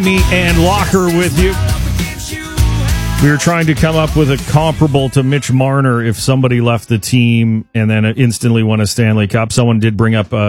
And Locker with you. We were trying to come up with a comparable to Mitch Marner if somebody left the team and then instantly won a Stanley Cup. Someone did bring up